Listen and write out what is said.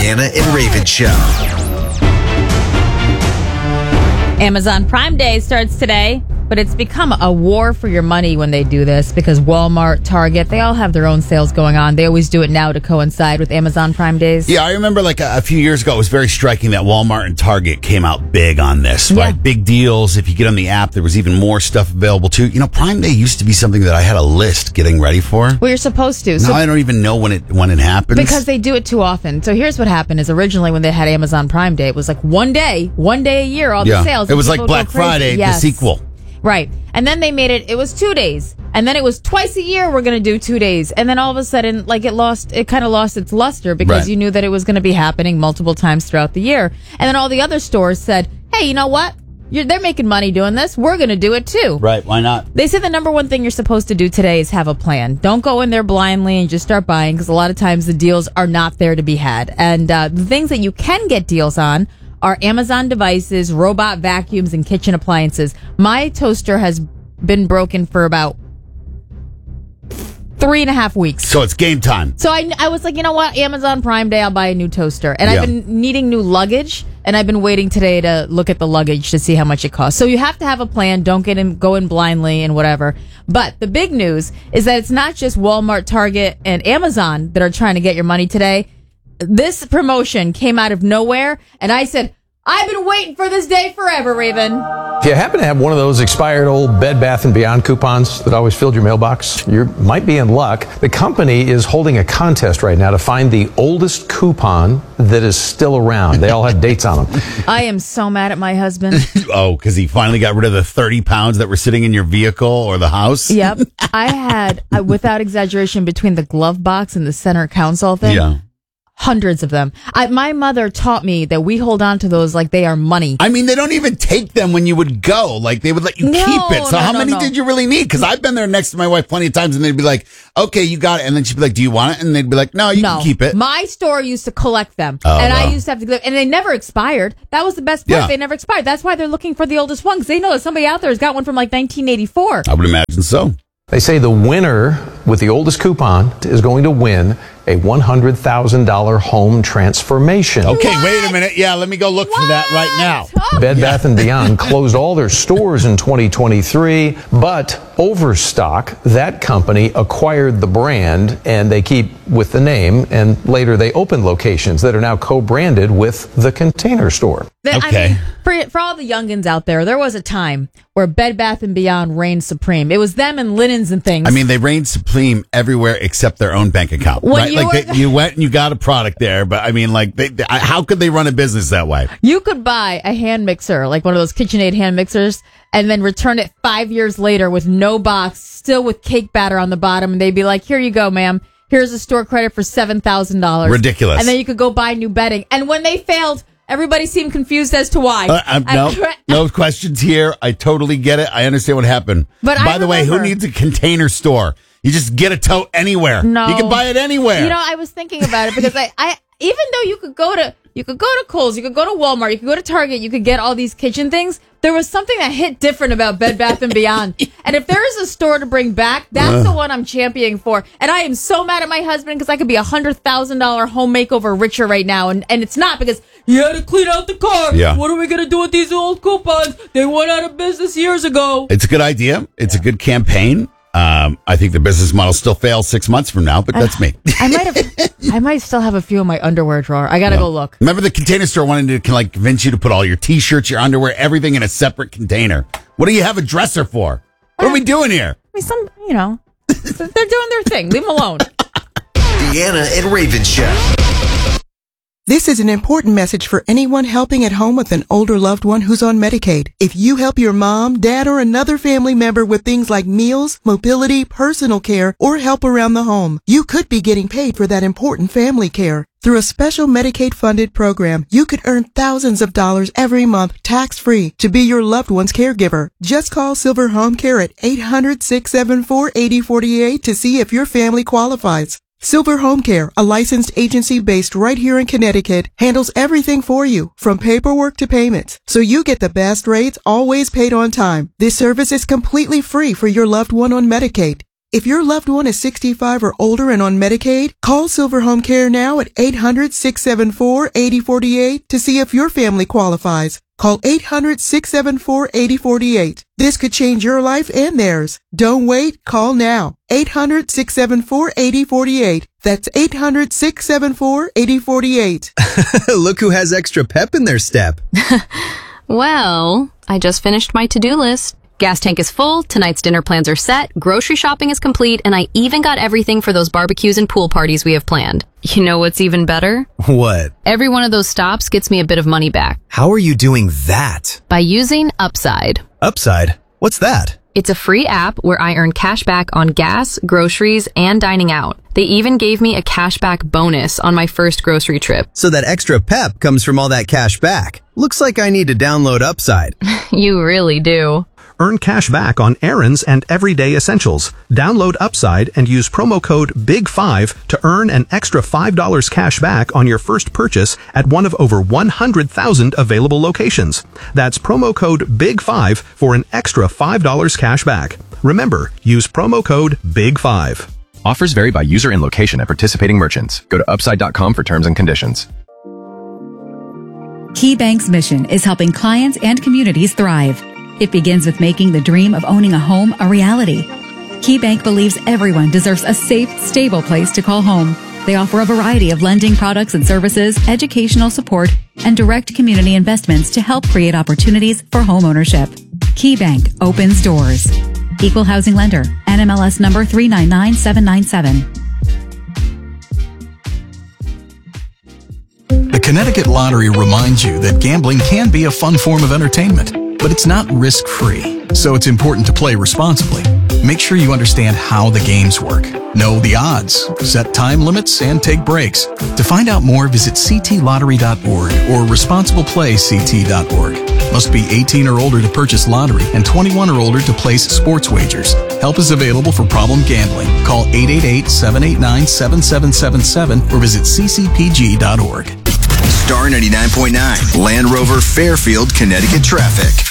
Deanna and Raven Show. Amazon Prime Day starts today, but it's become a war for your money when they do this because Walmart, Target, they all have their own sales going on. They always do it now to coincide with Amazon Prime Days. Yeah, I remember like a few years ago, it was very striking that Walmart and Target came out big on this, right? Yeah. Big deals. If you get on the app, there was even more stuff available too. You know, Prime Day used to be something that I had a list getting ready for. Well, you're supposed to. Now I don't even know when it happens. Because they do it too often. So here's what happened is originally when they had Amazon Prime Day, it was like one day a year, all the sales. It was like Black Friday, the sequel. Right. And then they made it was 2 days. And then it was twice a year we're going to do 2 days. And then all of a sudden, like it kind of lost its luster because you knew that it was going to be happening multiple times throughout the year. And then all the other stores said, hey, you know what? They're making money doing this. We're going to do it too. Right. Why not? They said the number one thing you're supposed to do today is have a plan. Don't go in there blindly and just start buying because a lot of times the deals are not there to be had. And the things that you can get deals on are Amazon devices, robot vacuums, and kitchen appliances. My toaster has been broken for about 3.5 weeks. So it's game time. So I was like, you know what? Amazon Prime Day, I'll buy a new toaster. And Yeah. I've been needing new luggage, and I've been waiting today to look at the luggage to see how much it costs. So you have to have a plan. Don't go in blindly and whatever. But the big news is that it's not just Walmart, Target, and Amazon that are trying to get your money today. This promotion came out of nowhere, and I said, I've been waiting for this day forever, Raven. If you happen to have one of those expired old Bed Bath & Beyond coupons that always filled your mailbox, you might be in luck. The company is holding a contest right now to find the oldest coupon that is still around. They all have dates on them. I am so mad at my husband. Oh, because he finally got rid of the 30 pounds that were sitting in your vehicle or the house? Yep. I had, without exaggeration, between the glove box and the center console thing. Yeah. Hundreds of them. My mother taught me that we hold on to those like they are money. I mean, they don't even take them when you would go. Like, they would let you keep it. So how many did you really need? Because I've been there next to my wife plenty of times, and they'd be like, okay, you got it. And then she'd be like, do you want it? And they'd be like, no, you can keep it. My store used to collect them. Oh, and wow. I used to have to, and they never expired. That was the best part. Yeah. They never expired. That's why they're looking for the oldest one, because they know that somebody out there has got one from like 1984. I would imagine so. They say the winner with the oldest coupon is going to win a $100,000 home transformation. Okay, wait a minute. Yeah, let me go look for that right now. Oh, Bed Bath & Beyond closed all their stores in 2023, but Overstock, that company, acquired the brand, and they keep with the name, and later they opened locations that are now co-branded with the Container Store. Okay. I mean, for all the youngins out there, there was a time where Bed Bath & Beyond reigned supreme. It was them and linens and things. I mean, they reigned supreme everywhere except their own bank account, right? You went and you got a product there, but I mean, like, how could they run a business that way? You could buy a hand mixer, like one of those KitchenAid hand mixers, and then return it 5 years later with no box, still with cake batter on the bottom, and they'd be like, here you go, ma'am. Here's a store credit for $7,000. Ridiculous. And then you could go buy new bedding. And when they failed, everybody seemed confused as to why. No questions here. I totally get it. I understand what happened. But by the way, who needs a Container Store? You just get a tote anywhere. No. You can buy it anywhere. You know, I was thinking about it because I even though you could go to Kohl's, you could go to Walmart, you could go to Target, you could get all these kitchen things. There was something that hit different about Bed Bath & Beyond. And if there is a store to bring back, that's the one I'm championing for. And I am so mad at my husband because I could be $100,000 home makeover richer right now. And it's not because you had to clean out the car. Yeah. What are we going to do with these old coupons? They went out of business years ago. It's a good idea. It's a good campaign. I think the business model still fails 6 months from now, but that's me. I might still have a few in my underwear drawer. I gotta go look. Remember the Container Store wanted to convince you to put all your T-shirts, your underwear, everything in a separate container. What do you have a dresser for? What are we doing here? I mean, they're doing their thing. Leave them alone. Deanna and Raven Show. This is an important message for anyone helping at home with an older loved one who's on Medicaid. If you help your mom, dad, or another family member with things like meals, mobility, personal care, or help around the home, you could be getting paid for that important family care. Through a special Medicaid-funded program, you could earn thousands of dollars every month tax-free to be your loved one's caregiver. Just call Silver Home Care at 800-674-8048 to see if your family qualifies. Silver Home Care, a licensed agency based right here in Connecticut, handles everything for you, from paperwork to payments, so you get the best rates, always paid on time. This service is completely free for your loved one on Medicaid. If your loved one is 65 or older and on Medicaid, call Silver Home Care now at 800-674-8048 to see if your family qualifies. Call 800-674-8048. This could change your life and theirs. Don't wait. Call now. 800-674-8048. That's 800-674-8048. Look who has extra pep in their step. Well, I just finished my to-do list. Gas tank is full, tonight's dinner plans are set, grocery shopping is complete, and I even got everything for those barbecues and pool parties we have planned. You know what's even better? What? Every one of those stops gets me a bit of money back. How are you doing that? By using Upside. Upside? What's that? It's a free app where I earn cash back on gas, groceries, and dining out. They even gave me a cashback bonus on my first grocery trip. So that extra pep comes from all that cash back. Looks like I need to download Upside. You really do. Earn cash back on errands and everyday essentials. Download Upside and use promo code BIG5 to earn an extra $5 cash back on your first purchase at one of over 100,000 available locations. That's promo code BIG5 for an extra $5 cash back. Remember, use promo code BIG5. Offers vary by user and location at participating merchants. Go to upside.com for terms and conditions. KeyBank's mission is helping clients and communities thrive. It begins with making the dream of owning a home a reality. KeyBank believes everyone deserves a safe, stable place to call home. They offer a variety of lending products and services, educational support, and direct community investments to help create opportunities for home ownership. KeyBank opens doors. Equal housing lender. NMLS number 399797. The Connecticut Lottery reminds you that gambling can be a fun form of entertainment, but it's not risk-free, so it's important to play responsibly. Make sure you understand how the games work, know the odds, set time limits, and take breaks. To find out more, visit ctlottery.org or responsibleplayct.org. Must be 18 or older to purchase lottery and 21 or older to place sports wagers. Help is available for problem gambling. Call 888-789-7777 or visit ccpg.org. Star 99.9, Land Rover, Fairfield, Connecticut traffic.